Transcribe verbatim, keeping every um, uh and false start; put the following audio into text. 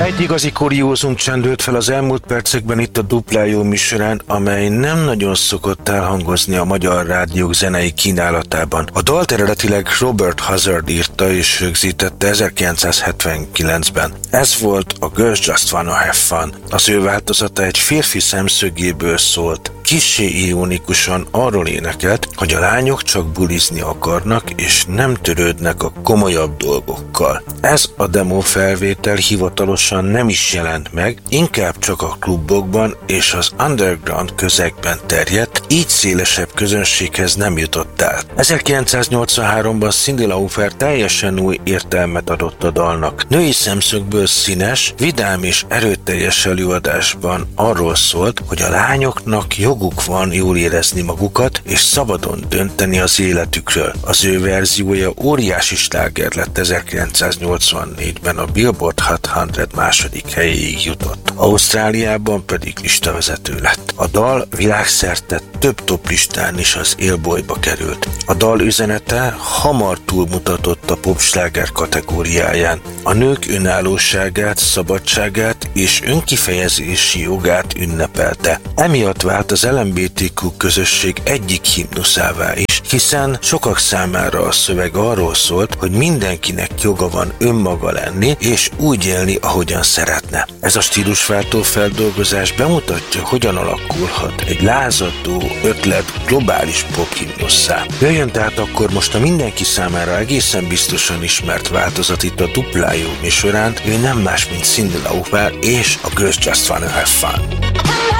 Egy igazi kuriózum csendült fel az elmúlt percekben itt a Dupla Jó műsorán, amely nem nagyon szokott elhangozni a magyar rádiók zenei kínálatában. A dalt eredetileg Robert Hazard írta és rögzítette ezerkilencszázhetvenkilencben. Ez volt a Girls Just Wanna Have Fun. Az ő változata egy férfi szemszögéből szólt. Kissé ironikusan arról énekelt, hogy a lányok csak bulizni akarnak, és nem törődnek a komolyabb dolgokkal. Ez a demo felvétel hivatalosan nem is jelent meg, inkább csak a klubokban és az underground közegben terjedt, így szélesebb közönséghez nem jutott el. ezerkilencszáznyolcvanháromban Cyndi Lauper teljesen új értelmet adott a dalnak. Női szemszögből színes, vidám és erőteljes előadásban arról szólt, hogy a lányoknak joguk van jól érezni magukat és szabadon dönteni az életükről. Az ő verziója óriási sláger lett ezerkilencszáznyolcvannégyben, a Billboard Hot száz második helyéig jutott. Ausztráliában pedig listavezető lett. A dal világszerte több toplistán is az élbolyba került. A dal üzenete hamar túlmutatott a popsláger kategóriáján. A nők önállóságát, szabadságát és önkifejezési jogát ünnepelte. Emiatt vált az el em bé té kú közösség egyik himnuszává is, hiszen sokak számára a szöveg arról szólt, hogy mindenkinek joga van önmaga lenni és úgy élni, ahogyan szeretne. Ez a stílusváltó feldolgozás bemutatja, hogyan alakulhat egy lázadó ötlet globális pophimnusszá. Jöjjön tehát akkor most a mindenki számára egészen biztosan ismert változat itt a Dupla Jó műsorán, ő nem más, mint Cyndi Lauper és a Girls Just Wanna Have Fun.